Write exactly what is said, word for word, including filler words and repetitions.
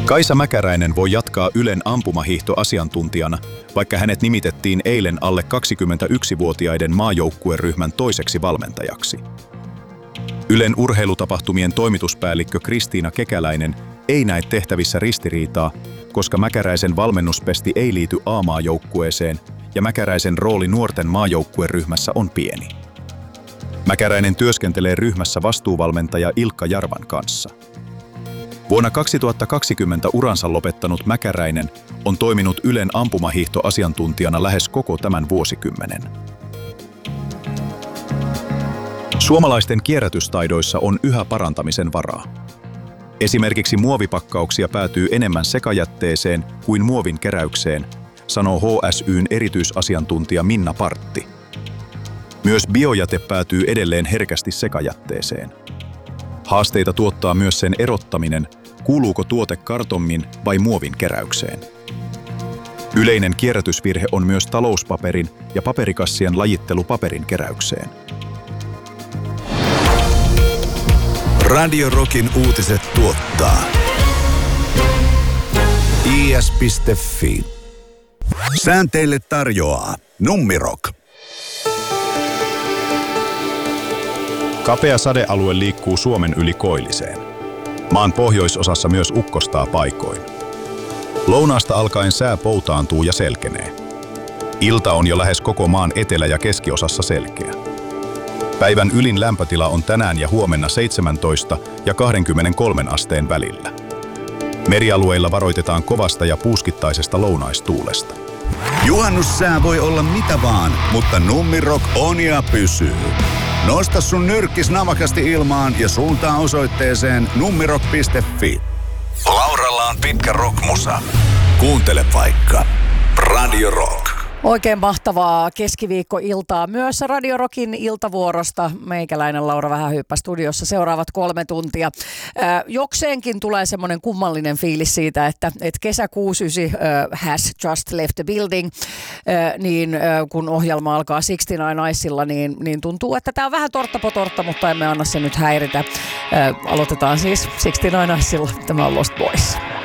Kaisa Mäkäräinen voi jatkaa Ylen ampumahiihtoasiantuntijana, vaikka hänet nimitettiin eilen alle kaksikymmentäyksivuotiaiden maajoukkueryhmän toiseksi valmentajaksi. Ylen urheilutapahtumien toimituspäällikkö Kristiina Kekäläinen ei näe tehtävissä ristiriitaa, koska Mäkäräisen valmennuspesti ei liity A-maajoukkueeseen ja Mäkäräisen rooli nuorten maajoukkueryhmässä on pieni. Mäkäräinen työskentelee ryhmässä vastuuvalmentaja Ilkka Jarvan kanssa. Vuonna kaksituhattakaksikymmentä uransa lopettanut Mäkäräinen on toiminut Ylen ampumahiihtoasiantuntijana lähes koko tämän vuosikymmenen. Suomalaisten kierrätystaidoissa on yhä parantamisen varaa. Esimerkiksi muovipakkauksia päätyy enemmän sekajätteeseen kuin muovin keräykseen, sanoo H S Y:n erityisasiantuntija Minna Partti. Myös biojäte päätyy edelleen herkästi sekajätteeseen. Haasteita tuottaa myös sen erottaminen, kuuluuko tuote kartonmin vai muovin keräykseen. Yleinen kierrätysvirhe on myös talouspaperin ja paperikassien lajittelu paperin keräykseen. Radio Rockin uutiset tuottaa I S piste F I. Sään teille tarjoaa Nummirock. Kapea sadealue liikkuu Suomen yli koilliseen. Maan pohjoisosassa myös ukkostaa paikoin. Lounaasta alkaen sää poutaantuu ja selkenee. Ilta on jo lähes koko maan etelä- ja keskiosassa selkeä. Päivän ylin lämpötila on tänään ja huomenna seitsemäntoista ja kaksikymmentäkolme asteen välillä. Merialueilla varoitetaan kovasta ja puuskittaisesta lounaistuulesta. Juhannussää voi olla mitä vaan, mutta Nummirock on ja pysyy. Nosta sun nyrkkis navakasti ilmaan ja suuntaa osoitteeseen nummirock piste F I. Lauralla on pitkä rockmusa. Kuuntele vaikka Radio Rock. Oikein mahtavaa keskiviikkoiltaa myös Radio Rockin iltavuorosta. Meikäläinen Laura Vähähyyppä studiossa seuraavat kolme tuntia. Äh, jokseenkin tulee semmoinen kummallinen fiilis siitä, että et kesä kuusikymmentäyhdeksän äh, has just left the building, äh, niin äh, kun ohjelma alkaa kuusikymmentäyhdeksän naisilla, niin, niin tuntuu, että tämä on vähän tortta po tortta, mutta emme anna se nyt häiritä. Äh, aloitetaan siis kuusikymmentäyhdeksän naisilla. Tämä on Lost Boys.